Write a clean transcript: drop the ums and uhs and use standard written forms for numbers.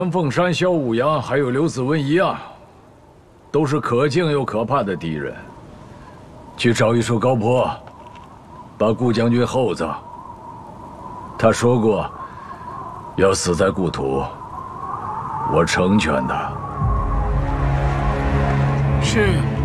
跟凤山萧武阳还有刘子温一样，都是可敬又可怕的敌人。去找一处高坡，把顾将军厚葬。他说过，要死在故土，我成全他。 是。